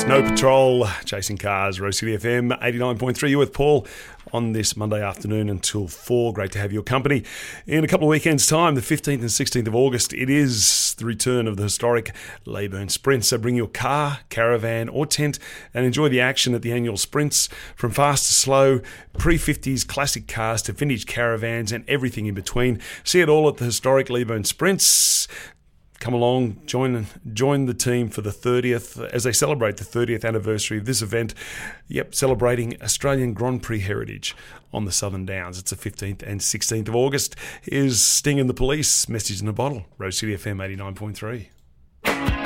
Snow Patrol, Chasing Cars, Rose City FM 89.3. You're with Paul on this Monday afternoon until 4. Great to have your company. In a couple of weekends' time, the 15th and 16th of August, it is the return of the historic Leyburn Sprints. So bring your car, caravan or tent and enjoy the action at the annual Sprints. From fast to slow, pre-50s classic cars to vintage caravans and everything in between. See it all at the historic Leyburn Sprints. Come along, join the team for the 30th, as they celebrate the 30th anniversary of this event. Yep, celebrating Australian Grand Prix heritage on the Southern Downs. It's the 15th and 16th of August. Here's Sting and the Police, Message in a Bottle, Rose City FM 89.3.